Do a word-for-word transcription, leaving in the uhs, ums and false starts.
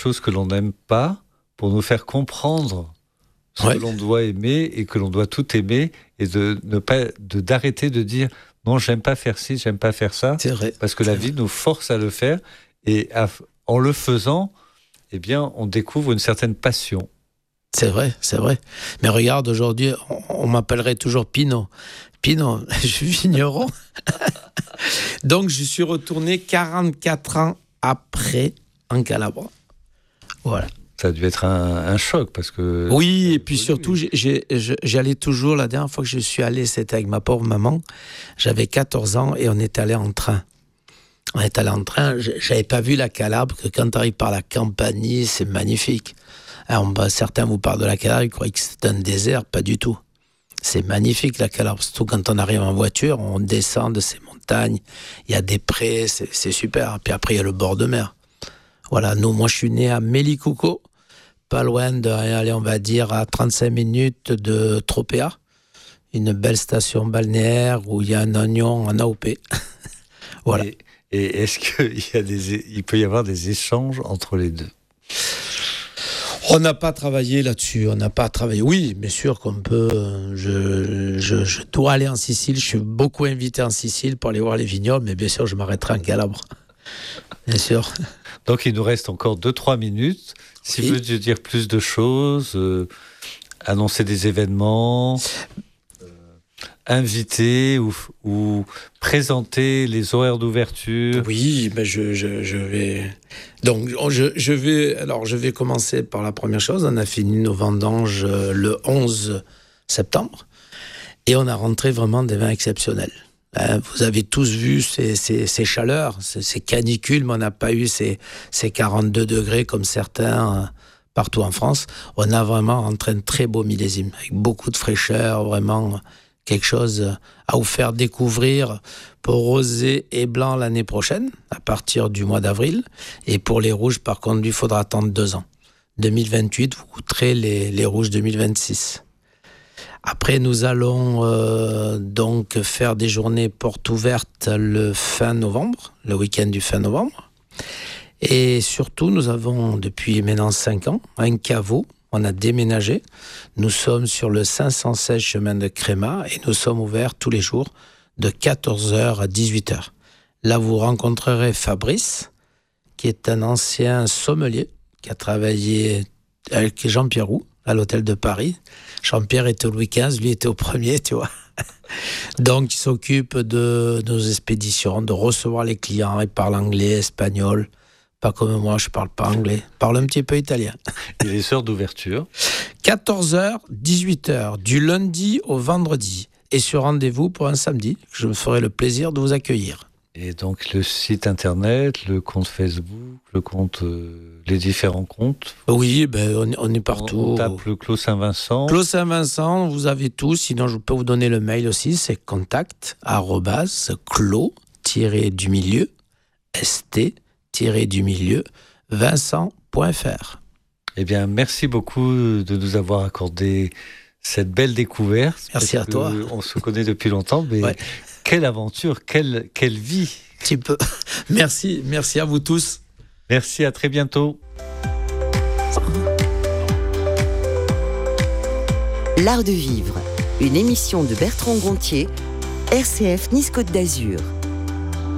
choses que l'on n'aime pas pour nous faire comprendre ce Ouais. que l'on doit aimer et que l'on doit tout aimer, et de ne pas de d'arrêter de dire non, j'aime pas faire ci, j'aime pas faire ça, C'est vrai. parce que la vie nous force à le faire, et à, en le faisant, eh bien, on découvre une certaine passion. C'est vrai, c'est vrai. Mais regarde, aujourd'hui, on, on m'appellerait toujours Pinot. Pinot, je suis vigneron. Donc, je suis retourné quarante-quatre ans après en Calabre. Voilà. Ça a dû être un, un choc, parce que... Oui, et puis surtout, j'ai, j'ai, j'allais toujours, la dernière fois que je suis allé, c'était avec ma pauvre maman. J'avais quatorze ans et on est allé en train. On est allé en train, j'avais pas vu la Calabre, que quand tu arrives par la Campanie, c'est magnifique. Alors, bah, certains vous parlent de la Calabre, ils croient que c'est un désert, pas du tout. C'est magnifique la Calabre, surtout quand on arrive en voiture, on descend de ces montagnes, il y a des prés, c'est, c'est super. Puis après, il y a le bord de mer. Voilà, nous, moi je suis né à Mélicouco, pas loin de, allez, on va dire, à trente-cinq minutes de Tropea, une belle station balnéaire où il y a un oignon en A O P. Voilà. Et, et est-ce qu'il y a des, il peut y avoir des échanges entre les deux? On n'a pas travaillé là-dessus, on n'a pas travaillé. Oui, bien sûr qu'on peut. Je, je, je dois aller en Sicile, je suis beaucoup invité en Sicile pour aller voir les vignobles, mais bien sûr, je m'arrêterai en Calabre. Bien sûr. Donc, il nous reste encore deux trois minutes. Si Oui. vous voulez dire plus de choses, euh, annoncer des événements, euh, inviter ou, ou présenter les horaires d'ouverture. Oui, ben je, je, je vais. Donc, je, je vais. Alors, je vais commencer par la première chose. On a fini nos vendanges le onze septembre et on a rentré vraiment des vins exceptionnels. Vous avez tous vu ces, ces, ces chaleurs, ces, ces canicules, mais on n'a pas eu ces, ces quarante-deux degrés comme certains euh, partout en France. On a vraiment rentré un très beau millésime, avec beaucoup de fraîcheur, vraiment quelque chose à vous faire découvrir pour rosé et blanc l'année prochaine, à partir du mois d'avril. Et pour les rouges, par contre, lui, il faudra attendre deux ans. deux mille vingt-huit, vous goûterez les, les rouges deux mille vingt-six. Après, nous allons euh, donc faire des journées portes ouvertes le fin novembre, le week-end du fin novembre. Et surtout, nous avons depuis maintenant cinq ans un caveau. On a déménagé. Nous sommes sur le cinq cent seize chemin de Crémat et nous sommes ouverts tous les jours de quatorze heures à dix-huit heures. Là, vous rencontrerez Fabrice, qui est un ancien sommelier qui a travaillé avec Jean-Pierre Roux à l'hôtel de Paris. Jean-Pierre était au Louis quinze, lui était au premier, tu vois. Donc, il s'occupe de nos expéditions, de recevoir les clients. Il parle anglais, espagnol. Pas comme moi, je parle pas anglais. Je parle un petit peu italien. Et les heures d'ouverture? quatorze heures, dix-huit heures, du lundi au vendredi. Et sur rendez-vous pour un samedi. Je me ferai le plaisir de vous accueillir. Et donc, le site internet, le compte Facebook, le compte, euh, les différents comptes. Oui, ben, on, on est partout. On, on tape le Clos Saint-Vincent. Clos Saint-Vincent, vous avez tout. Sinon, je peux vous donner le mail aussi. C'est contact arobase clos du milieu st du milieu vincent point f r. Eh bien, merci beaucoup de nous avoir accordé cette belle découverte. Merci à toi. On se connaît depuis longtemps, mais ouais. Quelle aventure, quelle, quelle vie. Un petit peu. Merci, merci à vous tous. Merci, à très bientôt. L'art de vivre, une émission de Bertrand Gontier, R C F Nice Côte d'Azur.